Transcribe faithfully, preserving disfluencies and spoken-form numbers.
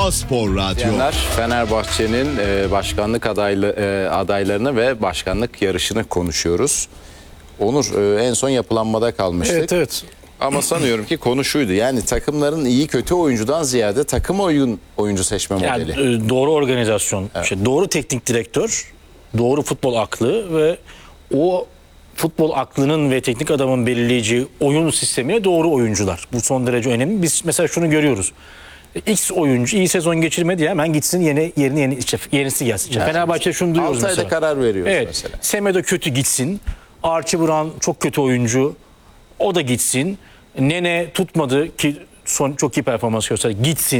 A-Spor Radyo. Diyenler Fenerbahçe'nin e, başkanlık adaylı, e, adaylarını ve başkanlık yarışını konuşuyoruz. Onur, e, en son yapılanmada kalmıştık. Evet evet. Ama sanıyorum ki konu şuydu. Yani takımların iyi kötü oyuncudan ziyade takım oyun oyuncu seçme Yani modeli. e, doğru organizasyon, işte doğru teknik direktör, doğru futbol aklı ve o futbol aklının ve teknik adamın belirleyeceği oyun sistemine doğru oyuncular. Bu son derece önemli. Biz mesela şunu görüyoruz. X oyuncu iyi sezon geçirmedi ya, hemen gitsin yeni yerini yeni işte yenisi gelsin. İşte Yani Fenerbahçe şunu duyuyoruz altı ayda mesela. karar veriyoruz evet, mesela. Semedo kötü gitsin. Archie Brown çok kötü oyuncu. O da gitsin. Nene tutmadı ki son çok iyi performans gösterdi. Gitsin.